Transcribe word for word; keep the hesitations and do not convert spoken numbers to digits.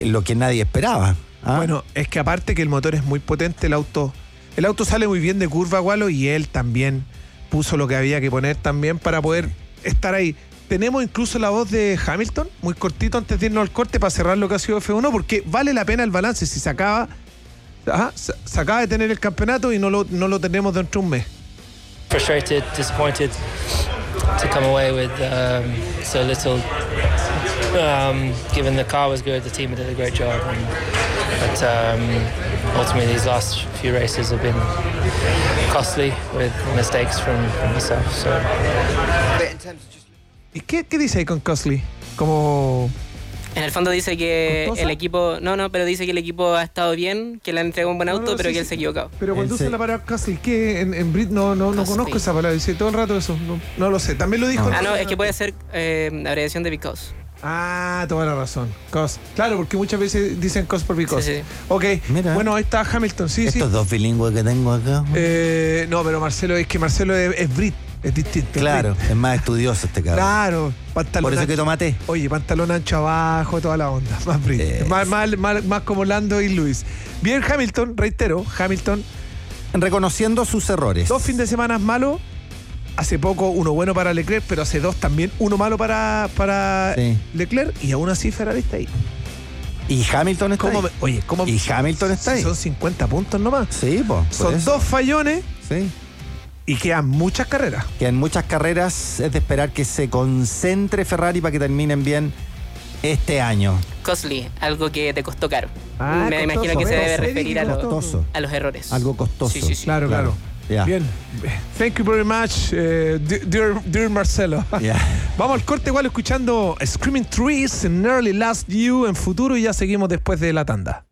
lo que nadie esperaba. ¿Ah? Bueno, es que aparte que el motor es muy potente, el auto el auto sale muy bien de curva, Gualo, y él también puso lo que había que poner también para poder estar ahí. Tenemos incluso la voz de Hamilton, muy cortito antes de irnos al corte para cerrar lo que ha sido F uno, porque vale la pena el balance. Si se acaba, ajá, se, se acaba de tener el campeonato y no lo, no lo tenemos dentro de un mes. Frustrated, disappointed to come away with um, so little. Um, given the car was good, the team did a great job, and, but um, ultimately these last few races have been costly with mistakes from, from myself. So. ¿Y qué, qué dice ahí con Costly? Como... En el fondo dice que ¿Costosa? el equipo... No, no, pero dice que el equipo ha estado bien, que le han entregado un buen auto, no, no, pero sí, que él sí. se ha equivocado. Pero cuando usa Él se- la palabra Costly, ¿qué? En, en Brit no, no, no Costly. conozco esa palabra. Dice todo el rato eso. No, no lo sé. También lo dijo... Ah, no, es que puede ser eh, abreviación de because. Ah, toda la razón. Cost. Claro, porque muchas veces dicen cost por because. Sí, sí. Ok, Mira. bueno, ahí está Hamilton, sí, Estos sí. dos bilingües que tengo acá. Eh, no, pero Marcelo, es que Marcelo es, es Brit, es distinto. es Claro, Brit. es más estudioso este cabrón. Claro, pantalón Por eso que ancho. tomate. Oye, pantalón ancho abajo, toda la onda. Más Brit. Eso. Más, más, más, más como Lando y Luis. Bien, Hamilton, reitero, Hamilton, Reconociendo sus errores. dos fines de semana malos. Hace poco uno bueno para Leclerc, pero hace dos también uno malo para, para Sí. Leclerc, y aún así Ferrari está ahí. Y Hamilton está ¿Cómo ahí. me- oye, ¿cómo Y Hamilton está si ahí. son cincuenta puntos nomás? Sí, po, por Son eso. dos fallones Sí. y quedan muchas carreras. Que en muchas carreras es de esperar que se concentre Ferrari para que terminen bien este año. Costly, algo que te costó caro. Ah, Me costoso, imagino que se ¿ves? debe Sí, referir a, lo- Costoso. a los errores. Algo costoso. Sí, sí, sí. Claro, claro. Ya. Bien. Thank you very much, eh, dear, dear Marcelo. Ya. Vamos al corte igual escuchando Screaming Trees en Early Last You en futuro y ya seguimos después de la tanda.